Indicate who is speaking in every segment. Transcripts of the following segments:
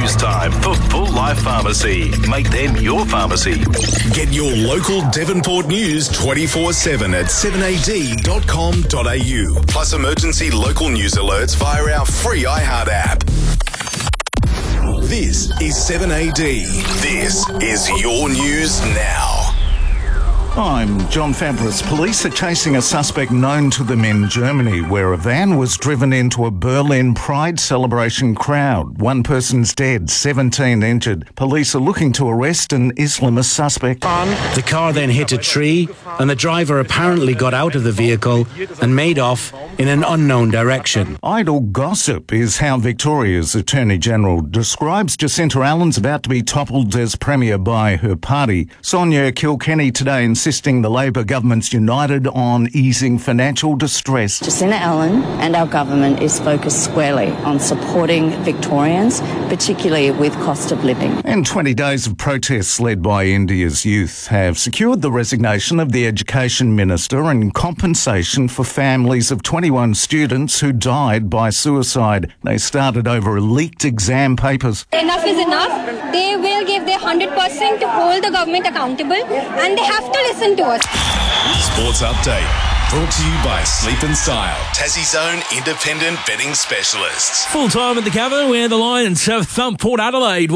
Speaker 1: news time for Full Life Pharmacy. Make them your pharmacy.
Speaker 2: Get your local Devonport news 24/7 at 7ad.com.au. Plus emergency local news alerts via our free iHeart app. This is 7AD. This is your news now.
Speaker 3: I'm John Fabris. Police are chasing a suspect known to them in Germany, where a van was driven into a Berlin Pride celebration crowd. One person's dead, 17 injured. Police are looking to arrest an Islamist suspect.
Speaker 4: The car then hit a tree, and the driver apparently got out of the vehicle and made off in an unknown direction.
Speaker 3: Idle gossip is how Victoria's Attorney-General describes Jacinta Allen's about to be toppled as Premier by her party. Sonia Kilkenny today insisting the Labor government's united on easing financial distress.
Speaker 5: Jacinta Allen and our government is focused squarely on supporting Victorians, particularly with cost of living.
Speaker 3: And 20 days of protests led by India's youth have secured the resignation of the Education Minister and compensation for families of 21 students who died by suicide. They started over leaked exam papers.
Speaker 6: Enough is enough. They will give their 100% to hold the government accountable, and they have to listen to us.
Speaker 2: Sports Update. Brought to you by Sleep and Style, Tassie's own independent betting specialists.
Speaker 7: Full time at the Cavern, where the Lions have thumped Port Adelaide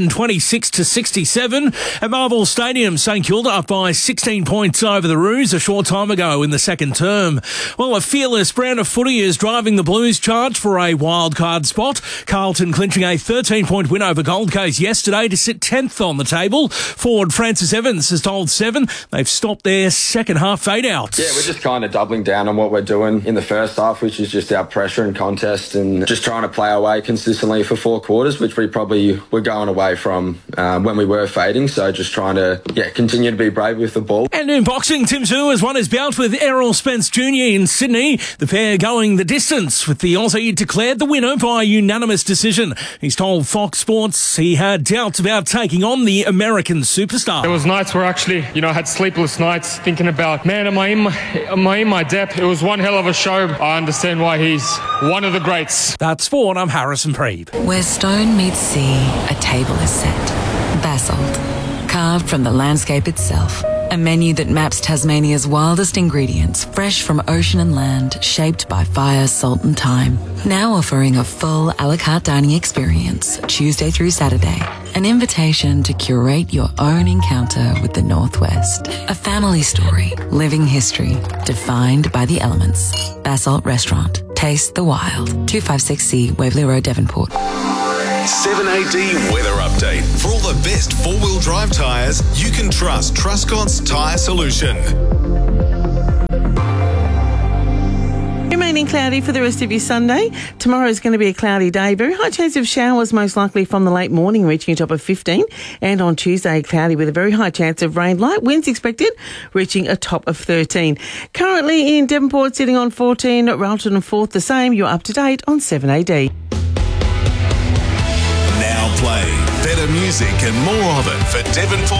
Speaker 7: 126-67. At Marvel Stadium, St Kilda up by 16 points over the Roos a short time ago in the second term. Well, a fearless brand of footy is driving the Blues charge for a wildcard spot. Carlton clinching a 13-point win over Gold Coast yesterday to sit 10th on the table. Forward Francis Evans has told Seven they've stopped their second half fade-outs.
Speaker 8: Yeah, we're just kind of doubling down on what we're doing in the first half, which is just our pressure and contest and just trying to play our way consistently for 4 quarters, which we probably were going away from when we were fading. So just trying to continue to be brave with the ball.
Speaker 7: And in boxing, Tim Tszyu has won his bout with Errol Spence Jr. in Sydney. The pair going the distance, with the Aussie declared the winner by unanimous decision. He's told Fox Sports he had doubts about taking on the American superstar.
Speaker 9: There was nights where actually, I had sleepless nights thinking about, man, am I in my depth? It was one hell of a show. I understand why he's one of the greats.
Speaker 7: That's sport. I'm Harrison Preeb.
Speaker 10: Where stone meets sea, a table is set. Basalt, carved from the landscape itself. A menu that maps Tasmania's wildest ingredients, fresh from ocean and land, shaped by fire, salt and time. Now offering a full a la carte dining experience, Tuesday through Saturday. An invitation to curate your own encounter with the Northwest. A family story, living history, defined by the elements. Basalt Restaurant. Taste the wild. 256C Waverley Road, Devonport.
Speaker 2: 7AD Weather Update. For all the best four-wheel drive tyres, you can trust Truscott's Tyre Solution.
Speaker 11: Remaining cloudy for the rest of your Sunday. Tomorrow is going to be a cloudy day. Very high chance of showers, most likely from the late morning, reaching a top of 15. And on Tuesday, cloudy with a very high chance of rain. Light winds expected, reaching a top of 13. Currently in Devonport, sitting on 14. Railton and Forth the same. You're up to date on 7AD.
Speaker 2: Now play better music and more of it for Devonport.